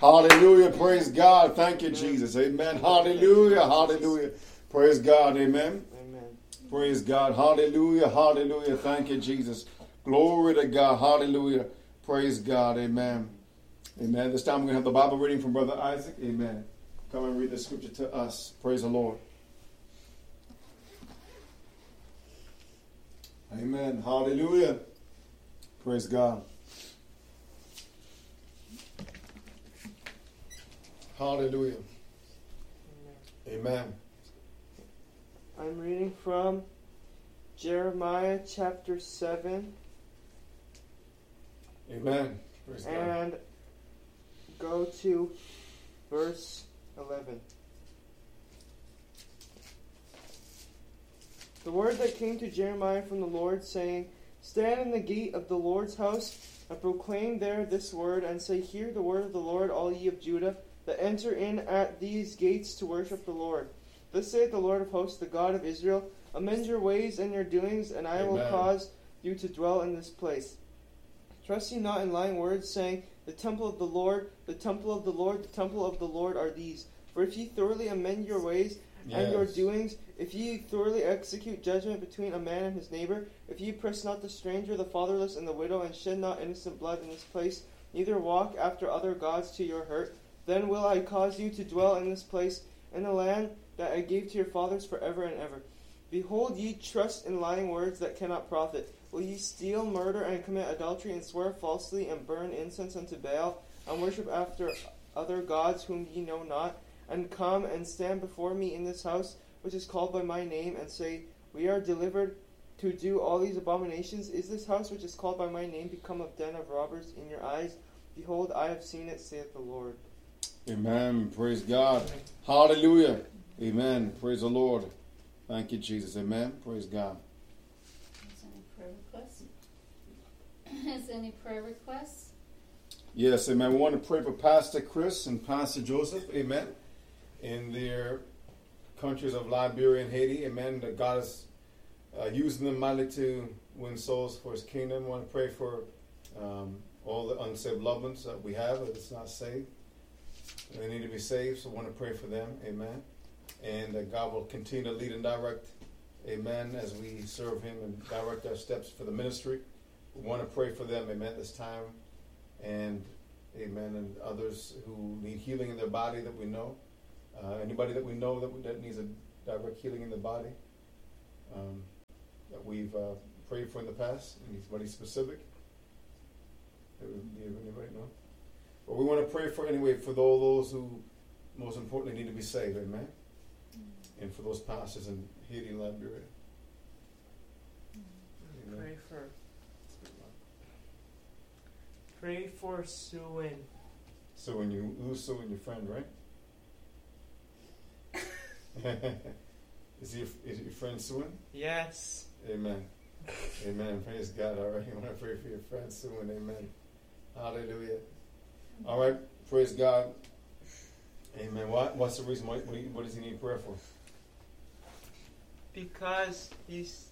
Hallelujah. Praise God. Thank you, Jesus. Amen. Hallelujah. Hallelujah. Praise God. Amen. Amen. Praise God. Hallelujah. Hallelujah. Thank you, Jesus. Glory to God. Hallelujah. Praise God. Amen. Amen. This time we're going to have the Bible reading from Brother Isaac. Amen. Come and read the scripture to us. Praise the Lord. Amen. Hallelujah. Praise God. Hallelujah. Amen. I'm reading from Jeremiah chapter 7. Amen. Praise God. And go to verse 11. The word that came to Jeremiah from the Lord, saying, Stand in the gate of the Lord's house, and proclaim there this word, and say, Hear the word of the Lord, all ye of Judah, that enter in at these gates to worship the Lord. Thus saith the Lord of hosts, the God of Israel, Amend your ways and your doings, and I will cause you to dwell in this place. Trust ye not in lying words, saying, The temple of the Lord, the temple of the Lord, the temple of the Lord are these. For if ye thoroughly amend your ways and your doings, if ye thoroughly execute judgment between a man and his neighbor, if ye oppress not the stranger, the fatherless, and the widow, and shed not innocent blood in this place, neither walk after other gods to your hurt, then will I cause you to dwell in this place, in the land that I gave to your fathers forever and ever. Behold, ye trust in lying words that cannot profit. Will ye steal, murder, and commit adultery, and swear falsely, and burn incense unto Baal, and worship after other gods whom ye know not, and come and stand before me in this house, which is called by my name, and say, We are delivered to do all these abominations? Is this house which is called by my name become a den of robbers in your eyes? Behold, I have seen it, saith the Lord. Amen. Praise God. Hallelujah. Amen. Praise the Lord. Thank you, Jesus. Amen. Praise God. Is there any prayer requests? Is there any prayer requests? Yes, amen. We want to pray for Pastor Chris and Pastor Joseph. Amen. In their countries of Liberia and Haiti. Amen. That God is using them mightily to win souls for his kingdom. We want to pray for all the unsaved loved ones that we have that's not saved. They need to be saved, so we want to pray for them. Amen. And that God will continue to lead and direct, amen, as we serve him and direct our steps for the ministry. We want to pray for them, amen, this time. And, amen, and others who need healing in their body that we know. Anybody that we know that needs a direct healing in the body that we've prayed for in the past. Anybody specific? Do you have anybody know? But we want to pray for, anyway, for all those who most importantly need to be saved, amen? And for those pastors in Haiti and Liberia. Pray for Suin. Who's Suin, your friend, right? Is your friend Suin? Yes. Amen. Amen. Praise God. All right. You want to pray for your friend Suin. Amen. Hallelujah. All right. Praise God. Amen. What's the reason? What does he need prayer for? Because he's...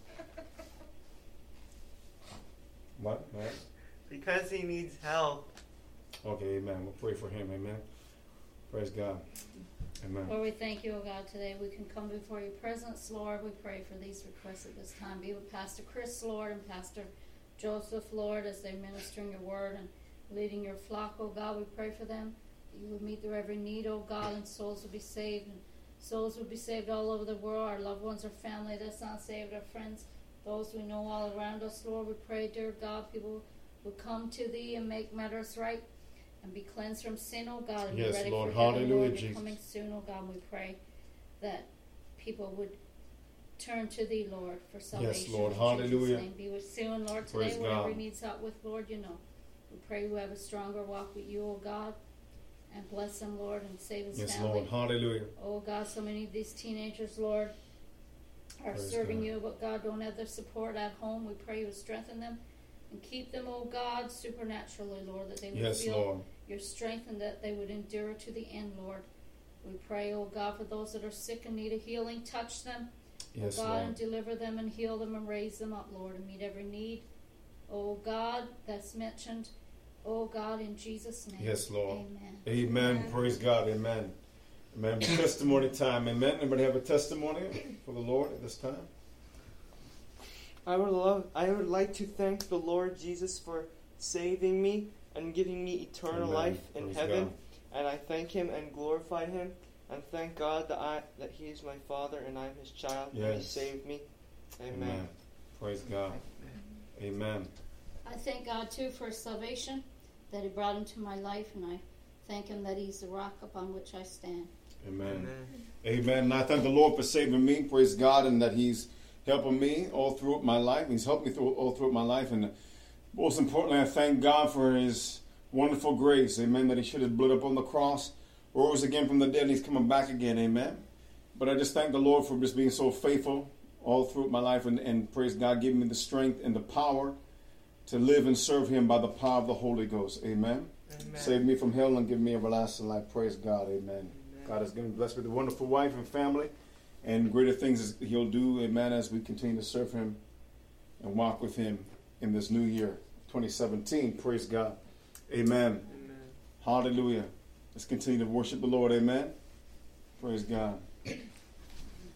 What? Because he needs help. Okay, amen. We'll pray for him. Amen. Praise God. Amen. Lord, we thank you, O God, today. We can come before your presence, Lord. We pray for these requests at this time. Be with Pastor Chris, Lord, and Pastor Joseph, Lord, as they're ministering your word and leading your flock, O God. We pray for them. You would meet their every need, O God, and souls would be saved. And souls would be saved all over the world. Our loved ones, our family that's not saved, our friends, those we know all around us, Lord. We pray, dear God, people would come to thee and make matters right and be cleansed from sin, O God. And yes, be ready Lord. for heaven, Hallelujah, Lord. Jesus. You're coming soon, O God. And we pray that people would turn to thee, Lord, for salvation. Yes, Lord. In Hallelujah. Jesus' name. Be with soon, Lord, today. Praise Whatever God. he needs help with, Lord, you know. We pray we have a stronger walk with you, O God. And bless them, Lord, and save his yes, family. Lord. Hallelujah. Oh, God, so many of these teenagers, Lord, are Praise serving God. you, but God, don't have their support at home. We pray you would strengthen them and keep them, oh God, supernaturally, Lord, that they would Yes, feel Lord. your strength and that they would endure to the end, Lord. We pray, oh God, for those that are sick and need a healing. Touch them, Yes, oh God, Lord. and deliver them and heal them and raise them up, Lord, and meet every need, oh God, that's mentioned Oh God, in Jesus' name. Yes, Lord. Amen. Amen. Praise God. Amen. Amen. Testimony time. Amen. Anybody have a testimony for the Lord at this time? I would like to thank the Lord Jesus for saving me and giving me eternal Amen. life in Praise heaven. God. And I thank Him and glorify Him. And thank God that He is my Father and I'm His child. And He Yes. saved me. Amen. Amen. Praise God. Amen. I thank God too for His salvation, that He brought into my life, and I thank Him that He's the rock upon which I stand. Amen. Amen. And I thank the Lord for saving me. Praise God, and that He's helping me all throughout my life. He's helped me all throughout my life. And most importantly, I thank God for His wonderful grace. Amen. That He shed His blood upon the cross, rose again from the dead, and He's coming back again. Amen. But I just thank the Lord for just being so faithful all throughout my life. And praise God, giving me the strength and the power to live and serve Him by the power of the Holy Ghost. Amen. Amen. Save me from hell and give me everlasting life. Praise God. Amen. God has given blessed with a wonderful wife and family, and greater things He'll do, amen, as we continue to serve Him and walk with Him in this new year, 2017. Praise God. Amen. Amen. Hallelujah. Let's continue to worship the Lord. Amen. Praise God.